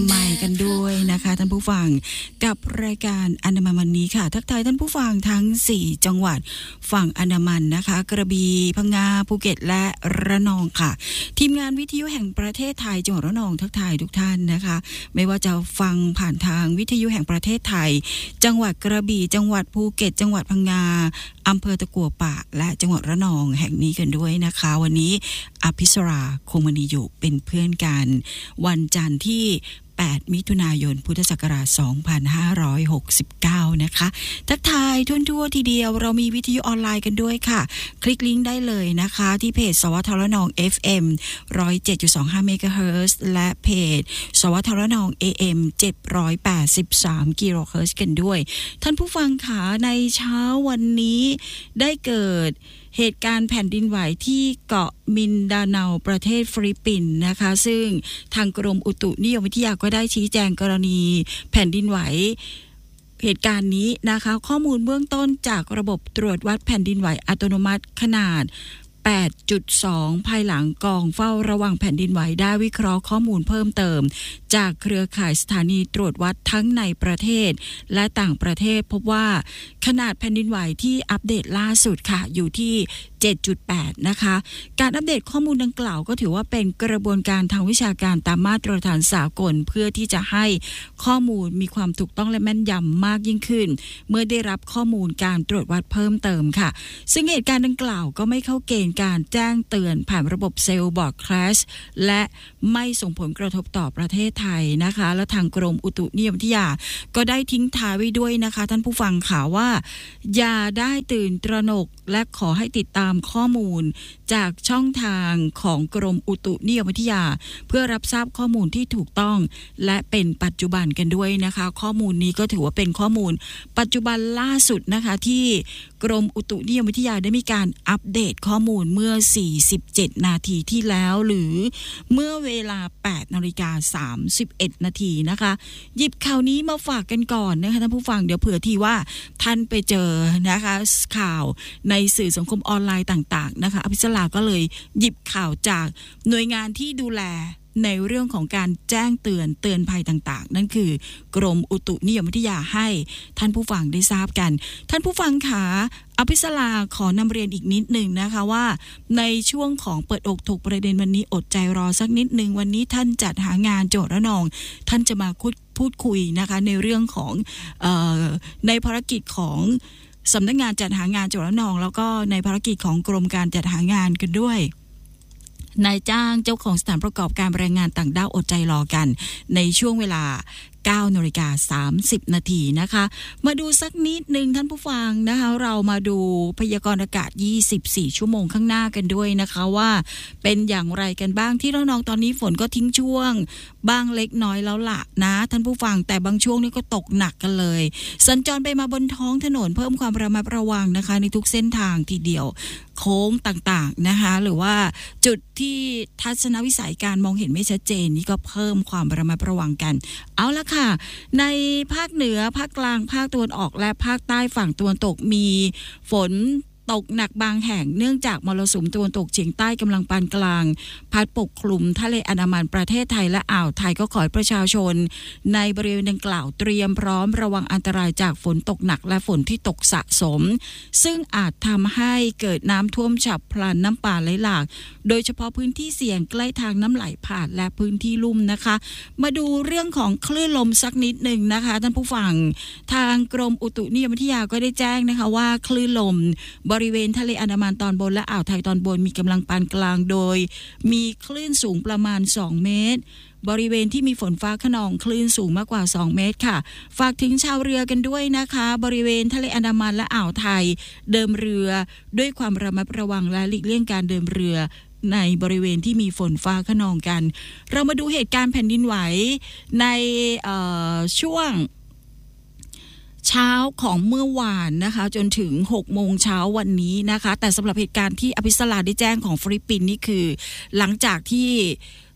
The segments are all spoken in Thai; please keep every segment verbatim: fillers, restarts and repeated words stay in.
ใหม่กันด้วยนะคะท่านผู้ฟังกับรายการอันดามันวันนี้ค่ะทักทายท่านผู้ฟังทั้งสี่จังหวัดฝั่งอันดามันนะคะกระบี่พังงาภูเก็ตและระนองค่ะทีมงานวิทยุแห่งประเทศไทยจังหวัดระนองทักทายทุกท่านนะคะไม่ว่าจะฟังผ่านทางวิทยุแห่งประเทศไทยจังหวัดกระบี่จังหวัดภูเก็ตจังหวัดพังงาอำเภอตะกั่วป่าและจังหวัดระนองแห่งนี้กันด้วยนะคะวันนี้อภิสราคงมณีอยู่เป็นเพื่อนกันวันจันทร์ที่แปดมิถุนายนพุทธศักราชสองพันห้าร้อยหกสิบเก้านะคะทักทายทั่วๆทีเดียวเรามีวิทยุออนไลน์กันด้วยค่ะคลิกลิงก์ได้เลยนะคะที่เพจสวทระนอง เอฟ เอ็ม หนึ่งร้อยเจ็ดจุดสองห้า เมกะเฮิรตซ์และเพจสวทระนอง เอ เอ็ม เจ็ดร้อยแปดสิบสาม กิโลเฮิรตซ์กันด้วยท่านผู้ฟังค่ะในเช้าวันนี้ได้เกิดเหตุการณ์แผ่นดินไหวที่เกาะมินดาเนาประเทศฟิลิปปินส์นะคะซึ่งทางกรมอุตุนิยมวิทยาก็ได้ชี้แจงกรณีแผ่นดินไหวเหตุการณ์นี้นะคะข้อมูลเบื้องต้นจากระบบตรวจวัดแผ่นดินไหวอัตโนมัติขนาดแปดจุดสอง ภายหลังกองเฝ้าระวังแผ่นดินไหวได้วิเคราะห์ข้อมูลเพิ่มเติมจากเครือข่ายสถานีตรวจวัดทั้งในประเทศและต่างประเทศพบว่าขนาดแผ่นดินไหวที่อัปเดตล่าสุดค่ะอยู่ที่ เจ็ดจุดแปด นะคะการอัปเดตข้อมูลดังกล่าวก็ถือว่าเป็นกระบวนการทางวิชาการตามมาตรฐานสากลเพื่อที่จะให้ข้อมูลมีความถูกต้องและแม่นยำมากยิ่งขึ้นเมื่อได้รับข้อมูลการตรวจวัดเพิ่มเติมค่ะซึ่งเหตุการณ์ดังกล่าวก็ไม่เข้าเกณฑ์การแจ้งเตือนผ่านระบบเซลล์บอร์ดแคลชและไม่ส่งผลกระทบต่อประเทศไทยนะคะและทางกรมอุตุนิยมวิทยาก็ได้ทิ้งท้ายไว้ด้วยนะคะท่านผู้ฟังค่ะว่าอย่าได้ตื่นตระหนกและขอให้ติดตามข้อมูลจากช่องทางของกรมอุตุนิยมวิทยาเพื่อรับทราบข้อมูลที่ถูกต้องและเป็นปัจจุบันกันด้วยนะคะข้อมูลนี้ก็ถือว่าเป็นข้อมูลปัจจุบันล่าสุดนะคะที่กรมอุตุนิยมวิทยาได้มีการอัปเดตข้อมูลเมื่อสี่สิบเจ็ดนาทีที่แล้วหรือเมื่อเวลา แปดนาฬิกาสามสิบเอ็ดนาทีนะคะหยิบข่าวนี้มาฝากกันก่อนนะคะท่านผู้ฟังเดี๋ยวเผื่อทีว่าท่านไปเจอนะคะข่าวในสื่อสังคมออนไลน์ต่างๆนะคะอภิสราก็เลยหยิบข่าวจากหน่วยงานที่ดูแลในเรื่องของการแจ้งเตือนเตือนภัยต่างๆนั่นคือกรมอุตุนิยมวิทยาให้ท่านผู้ฟังได้ทราบกันท่านผู้ฟังค่ะอภิสราขอนำเรียนอีกนิดหนึ่งนะคะว่าในช่วงของเปิดอกถกประเด็นวันนี้อดใจรอสักนิดหนึ่งวันนี้ท่านจัดหางานจังหวัดระนองท่านจะมาพูดพูดคุยนะคะในเรื่องของเอ่อในภารกิจของสำนักงานจัดหางานจังหวัดระนองแล้วก็ในภารกิจของกรมการจัดหางานกันด้วยนายจ้างเจ้าของสถานประกอบการแรงงานต่างด้าวอดใจรอกันในช่วงเวลา เก้านาฬิกาสามสิบนาทีนะคะมาดูสักนิดนึงท่านผู้ฟังนะคะเรามาดูพยากรณ์อากาศยี่สิบสี่ชั่วโมงข้างหน้ากันด้วยนะคะว่าเป็นอย่างไรกันบ้างที่ระนองตอนนี้ฝนก็ทิ้งช่วงบ้างเล็กน้อยแล้วล่ะนะท่านผู้ฟังแต่บางช่วงนี้ก็ตกหนักกันเลยสัญจรไปมาบนท้องถนนเพิ่มความระมัดระวังนะคะในทุกเส้นทางทีเดียวโค้งต่างๆนะคะหรือว่าจุดที่ทัศนวิสัยการมองเห็นไม่ชัดเจนนี่ก็เพิ่มความระมัดระวังกันเอาละค่ะในภาคเหนือภาคกลางภาคตะวันออกและภาคใต้ฝั่งตะวันตกมีฝนตกหนักบางแห่งเนื่องจากมรสุมตะวันตกเฉียงใต้กำลังปานกลางพัดปกคลุมทะเลอันดามันประเทศไทยและอ่าวไทยก็ขอให้ประชาชนในบริเวณดังกล่าวเตรียมพร้อมระวังอันตรายจากฝนตกหนักและฝนที่ตกสะสมซึ่งอาจทำให้เกิดน้ำท่วมฉับพลันน้ำป่าไหลหลากโดยเฉพาะพื้นที่เสี่ยงใกล้ทางน้ำไหลผ่านและพื้นที่ลุ่มนะคะมาดูเรื่องของคลื่นลมสักนิดหนึ่งนะคะท่านผู้ฟังทางกรมอุตุนิยมวิทยาก็ได้แจ้งนะคะว่าคลื่นลมบริเวณทะเลอันดามันตอนบนและอ่าวไทยตอนบนมีกำลังปานกลางโดยมีคลื่นสูงประมาณสองเมตรบริเวณที่มีฝนฟ้าคะนองคลื่นสูงมากกว่าสองเมตรค่ะฝากถึงชาวเรือกันด้วยนะคะบริเวณทะเลอันดามันและอ่าวไทยเดินเรือด้วยความระมัดระวังและหลีกเลี่ยงการเดินเรือในบริเวณที่มีฝนฟ้าคะนองกันเรามาดูเหตุการณ์แผ่นดินไหวในช่วงเช้าของเมื่อวานนะคะจนถึงหกโมงเช้าวันนี้นะคะแต่สำหรับเหตุการณ์ที่อภิสราได้แจ้งของฟิลิปปินส์นี่คือหลังจากที่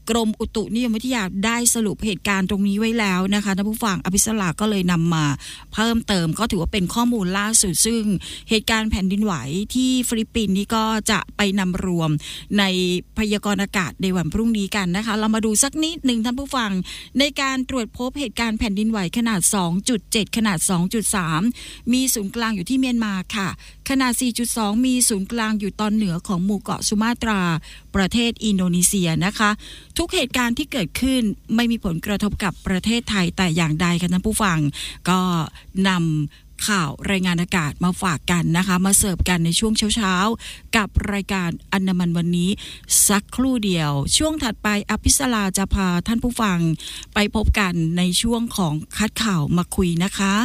กรมอุตุนิยมวิทยาได้สรุปเหตุการณ์ตรงนี้ไว้แล้วนะคะท่านผู้ฟังอภิสราก็เลยนำมาเพิ่มเติมก็ถือว่าเป็นข้อมูลล่าสุดซึ่งเหตุการณ์แผ่นดินไหวที่ฟิลิปปินส์นี่ก็จะไปนำรวมในพยากรณ์อากาศในวันพรุ่งนี้กันนะคะเรามาดูสักนิดหนึ่งท่านผู้ฟังในการตรวจพบเหตุการณ์แผ่นดินไหวขนาด สองจุดเจ็ด ขนาด สองจุดสาม มีศูนย์กลางอยู่ที่เมียนมาค่ะขนาด สี่จุดสอง มีศูนย์กลางอยู่ตอนเหนือของหมู่เกาะสุมาตราประเทศอินโดนีเซียนะคะทุกเหตุการณ์ที่เกิดขึ้นไม่มีผลกระทบกับประเทศไทยแต่อย่างใดค่ะท่านผู้ฟังก็นำข่าวรายงานอากาศมาฝากกันนะคะมาเสิร์ฟกันในช่วงเช้าๆกับรายการอันดามันวันนี้สักครู่เดียวช่วงถัดไปอภิสราจะพาท่านผู้ฟังไปพบกันในช่วงของคัดข่าวมาคุยนะคะ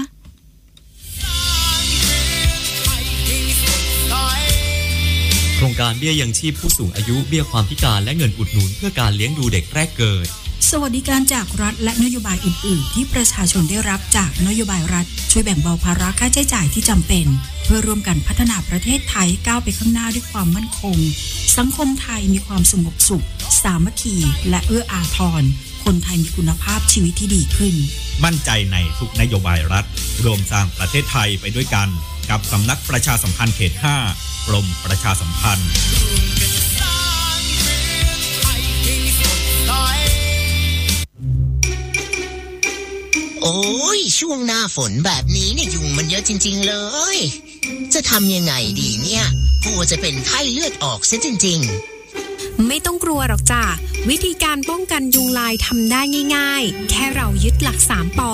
โครงการเบี้ยยังชีพผู้สูงอายุเบี้ยความพิการและเงินอุดหนุนเพื่อการเลี้ยงดูเด็กแรกเกิดสวัสดิการจากรัฐและนโยบายอื่นๆที่ประชาชนได้รับจากนโยบายรัฐช่วยแบ่งเบาภาระค่าใช้จ่ายที่จำเป็นเพื่อร่วมกันพัฒนาประเทศไทยก้าวไปข้างหน้าด้วยความมั่นคงสังคมไทยมีความสงบสุขสามัคคีและเอื้ออาทรคนไทยมีคุณภาพชีวิตที่ดีขึ้นมั่นใจในทุกนโยบายรัฐรวมสร้างประเทศไทยไปด้วยกันกับสำนักประชาสัมพันธ์เขตห้ากรมประชาสัมพันธ์โอ้ยช่วงหน้าฝนแบบนี้เนี่ยยุงมันเยอะจริงๆเลยจะทำยังไงดีเนี่ยกลัวจะเป็นไข้เลือดออกซะจริงๆไม่ต้องกลัวหรอกจ้ะวิธีการป้องกันยุงลายทำได้ง่ายๆแค่เรายึดหลักสามปอ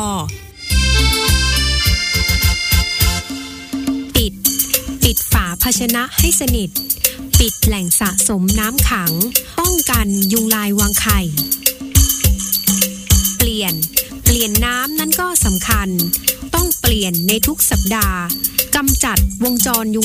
ปิดปิดฝาภาชนะให้สนิทปิดแหล่งสะสมน้ำขังป้องกันยุงลายวางไข่เปลี่ยนเปลี่ยนน้ำนั่นก็สำคัญต้องเปลี่ยนในทุกสัปดาห์กำจัดวงจรยุง